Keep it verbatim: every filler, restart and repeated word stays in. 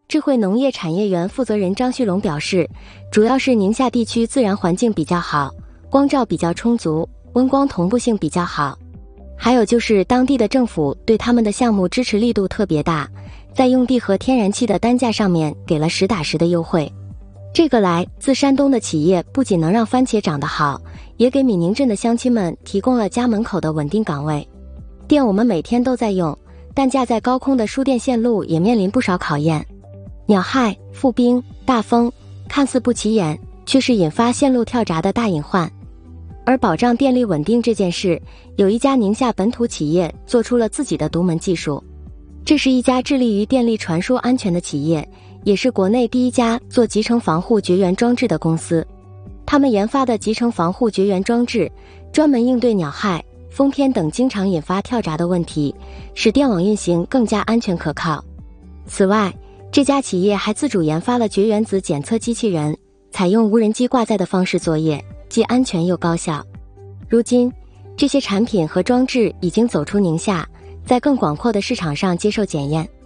智慧农业产业园负责人张旭龙表示，主要是宁夏地区自然环境比较好，光照比较充足，温光同步性比较好。还有就是当地的政府对他们的项目支持力度特别大，在用地和天然气的单价上面给了实打实的优惠。这个来自山东的企业不仅能让番茄长得好，也给闽宁镇的乡亲们提供了家门口的稳定岗位。电我们每天都在用，但架在高空的输电线路也面临不少考验。鸟害、覆冰、大风看似不起眼，却是引发线路跳闸的大隐患。而保障电力稳定这件事，有一家宁夏本土企业做出了自己的独门技术。这是一家致力于电力传输安全的企业，也是国内第一家做集成防护绝缘装置的公司。他们研发的集成防护绝缘装置，专门应对鸟害、风偏等经常引发跳闸的问题，使电网运行更加安全可靠。此外，这家企业还自主研发了绝缘子检测机器人，采用无人机挂载的方式作业，既安全又高效。如今，这些产品和装置已经走出宁夏，在更广阔的市场上接受检验。